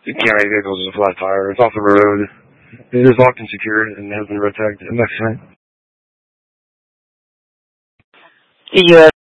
County vehicles is a flat tire. It's off the road. It is locked and secured and has been road tagged.